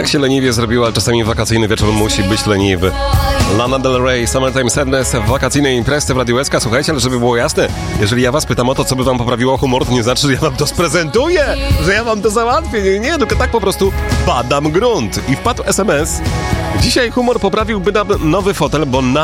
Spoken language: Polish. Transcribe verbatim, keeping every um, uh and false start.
tak się leniwie zrobiło, ale czasami wakacyjny wieczór musi być leniwy. Lana Del Rey, Summertime Sadness w wakacyjnej imprezie w Radiu S K. Słuchajcie, ale żeby było jasne, jeżeli ja was pytam o to, co by wam poprawiło humor, to nie znaczy, że ja wam to sprezentuję, że ja wam to załatwię. Nie, nie, tylko tak po prostu badam grunt. I wpadł es em es. Dzisiaj humor poprawiłby nam nowy fotel, bo na